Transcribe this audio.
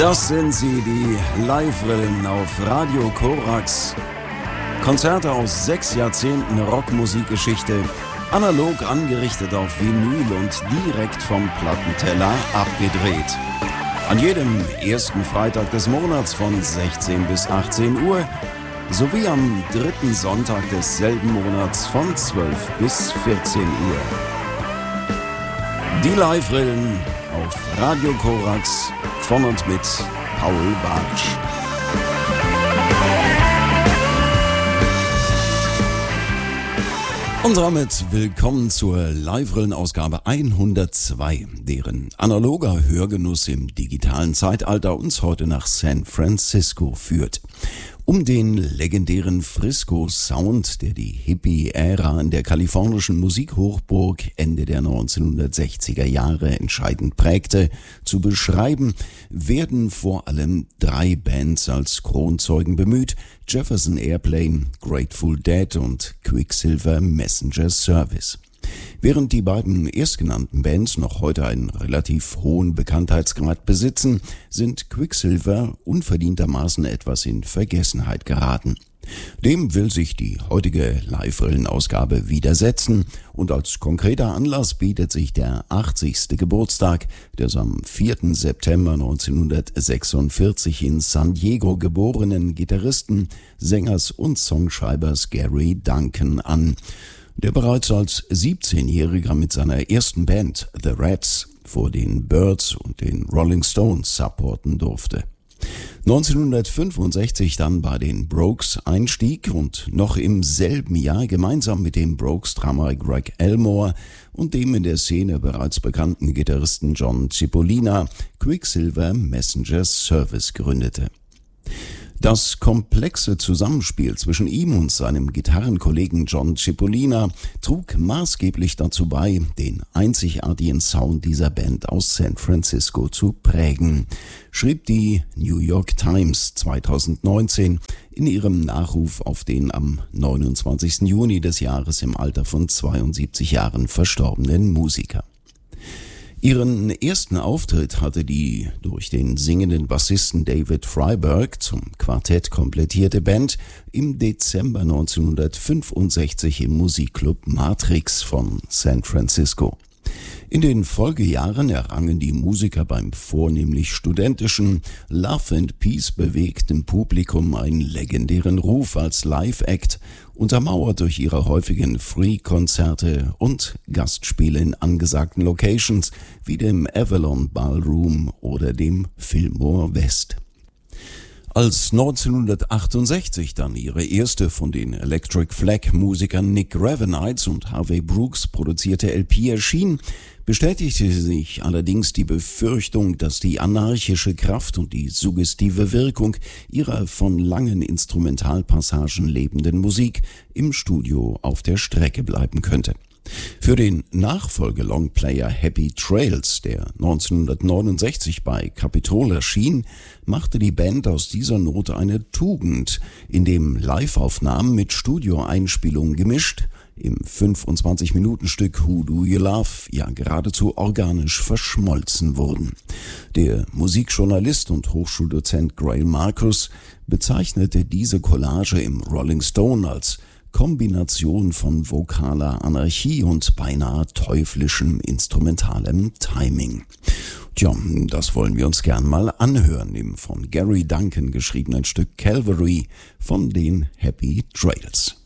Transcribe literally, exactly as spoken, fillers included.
Das sind sie, die Live-Rillen auf Radio Korax. Konzerte aus sechs Jahrzehnten Rockmusikgeschichte, analog angerichtet auf Vinyl und direkt vom Plattenteller abgedreht. An jedem ersten Freitag des Monats von sechzehn bis achtzehn Uhr sowie am dritten Sonntag desselben Monats von zwölf bis vierzehn Uhr. Die Live-Rillen auf Radio Korax von und mit Paul Bartsch. Und damit willkommen zur Live-Rillen-Ausgabe hundertzwei, deren analoger Hörgenuss im digitalen Zeitalter uns heute nach San Francisco führt. Um den legendären Frisco-Sound, der die Hippie-Ära in der kalifornischen Musikhochburg Ende der neunzehnhundertsechziger Jahre entscheidend prägte, zu beschreiben, werden vor allem drei Bands als Kronzeugen bemüht: Jefferson Airplane, Grateful Dead und Quicksilver Messenger Service. Während die beiden erstgenannten Bands noch heute einen relativ hohen Bekanntheitsgrad besitzen, sind Quicksilver unverdientermaßen etwas in Vergessenheit geraten. Dem will sich die heutige Live-Rillen-Ausgabe widersetzen und als konkreter Anlass bietet sich der achtzigste Geburtstag des am vierten September neunzehnhundertsechsundvierzig in San Diego geborenen Gitarristen, Sängers und Songschreibers Gary Duncan an, der bereits als siebzehnjähriger mit seiner ersten Band The Rats vor den Byrds und den Rolling Stones supporten durfte. neunzehnhundertfünfundsechzig dann bei den Brokes einstieg und noch im selben Jahr gemeinsam mit dem Brokes-Drummer Greg Elmore und dem in der Szene bereits bekannten Gitarristen John Cipollina Quicksilver Messenger Service gründete. Das komplexe Zusammenspiel zwischen ihm und seinem Gitarrenkollegen John Cipollina trug maßgeblich dazu bei, den einzigartigen Sound dieser Band aus San Francisco zu prägen, schrieb die New York Times zweitausendneunzehn in ihrem Nachruf auf den am neunundzwanzigsten Juni des Jahres im Alter von zweiundsiebzig Jahren verstorbenen Musiker. Ihren ersten Auftritt hatte die durch den singenden Bassisten David Freiberg zum Quartett komplettierte Band im Dezember neunzehnhundertfünfundsechzig im Musikclub Matrix von San Francisco. In den Folgejahren errangen die Musiker beim vornehmlich studentischen, Love and Peace bewegten Publikum einen legendären Ruf als Live-Act, untermauert durch ihre häufigen Free-Konzerte und Gastspiele in angesagten Locations wie dem Avalon Ballroom oder dem Fillmore West. Als neunzehnhundertachtundsechzig dann ihre erste von den Electric Flag-Musikern Nick Gravenites und Harvey Brooks produzierte L P erschien, bestätigte sich allerdings die Befürchtung, dass die anarchische Kraft und die suggestive Wirkung ihrer von langen Instrumentalpassagen lebenden Musik im Studio auf der Strecke bleiben könnte. Für den Nachfolge-Longplayer Happy Trails, der neunzehnhundertneunundsechzig bei Capitol erschien, machte die Band aus dieser Not eine Tugend, indem Live-Aufnahmen mit Studioeinspielungen gemischt im fünfundzwanzig-Minuten-Stück Who Do You Love ja geradezu organisch verschmolzen wurden. Der Musikjournalist und Hochschuldozent Grail Marcus bezeichnete diese Collage im Rolling Stone als Kombination von vokaler Anarchie und beinahe teuflischem instrumentalem Timing. Tja, das wollen wir uns gern mal anhören, im von Gary Duncan geschriebenen Stück Calvary von den Happy Trails.